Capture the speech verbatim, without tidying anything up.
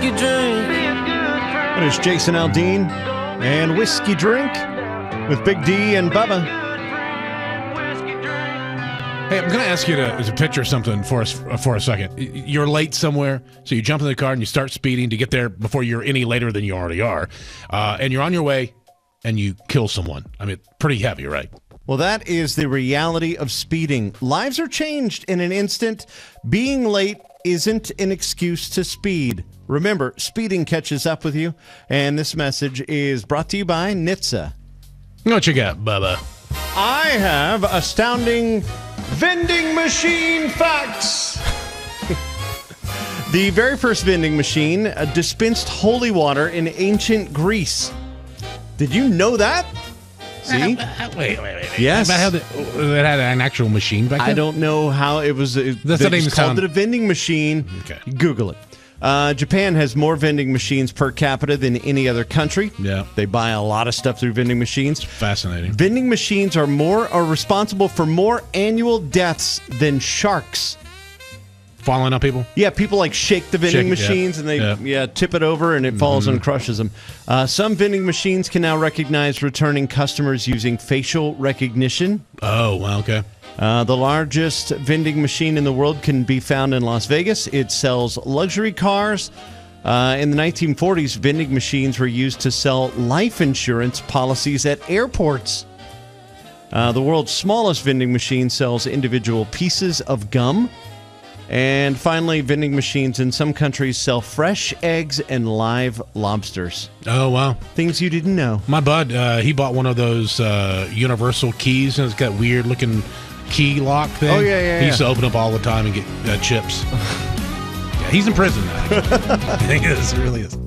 whiskey drink. It is Jason Aldean and Whiskey Drink with Big D and Bubba. Hey, I'm going to ask you to, to picture something for us for a second. You're late somewhere, so you jump in the car and you start speeding to get there before you're any later than you already are. Uh, and you're on your way and you kill someone. I mean, pretty heavy, right? Well, that is the reality of speeding. Lives are changed in an instant. Being late isn't an excuse to speed. Remember, speeding catches up with you. And this message is brought to you by N H T S A. What you got, Bubba? I have astounding vending machine facts. The very first vending machine uh, dispensed holy water in ancient Greece. Did you know that? See? Uh, uh, wait, wait, wait. wait. Yes. About how the, it had an actual machine back then? I don't know how it was. It, That they doesn't just even called sound- it a vending machine. Okay. Google it. Uh, Japan has more vending machines per capita than any other country. Yeah. They buy a lot of stuff through vending machines. Fascinating. Vending machines are more are responsible for more annual deaths than sharks. Falling on people? Yeah, people like shake the vending Shake it, yeah. machines and they Yeah. yeah. tip it over and it falls Mm-hmm. and crushes them. Uh, some vending machines can now recognize returning customers using facial recognition. Oh, well, okay. Uh, the largest vending machine in the world can be found in Las Vegas. It sells luxury cars. Uh, in the nineteen forties, vending machines were used to sell life insurance policies at airports. Uh, the world's smallest vending machine sells individual pieces of gum. And finally, vending machines in some countries sell fresh eggs and live lobsters. Oh, wow. Things you didn't know. My bud, uh, he bought one of those uh, universal keys, and it's got weird-looking key lock thing. Oh, yeah, yeah, He used yeah. to open up all the time and get uh, chips. Yeah, he's in prison now. He is, it really is.